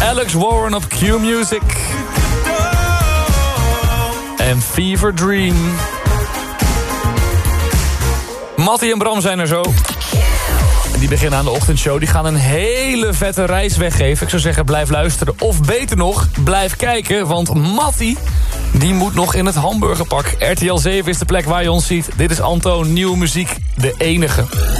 Alex Warren op Q Music. En Fever Dream. Mattie en Bram zijn er zo. Die beginnen aan de ochtendshow. Die gaan een hele vette reis weggeven. Ik zou zeggen, blijf luisteren. Of beter nog, blijf kijken. Want Mattie, die moet nog in het hamburgerpak. RTL 7 is de plek waar je ons ziet. Dit is Antoon, nieuwe muziek, de enige.